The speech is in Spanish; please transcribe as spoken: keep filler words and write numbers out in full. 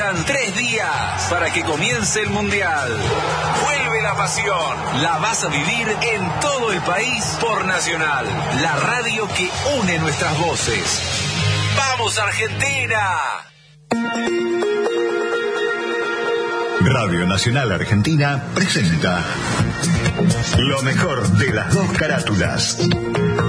Faltan tres días para que comience el Mundial. Vuelve la pasión. La vas a vivir en todo el país por Nacional, la radio que une nuestras voces. ¡Vamos, Argentina! Radio Nacional Argentina presenta lo mejor de las dos carátulas.